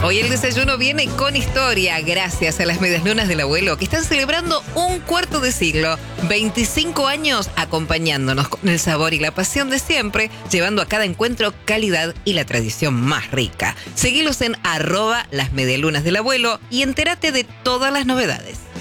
Hoy el desayuno viene con historia, gracias a las medialunas del abuelo, que están celebrando un cuarto de siglo, 25 años acompañándonos con el sabor y la pasión de siempre, llevando a cada encuentro calidad y la tradición más rica. Seguilos en @lasmedialunas del abuelo y entérate de todas las novedades.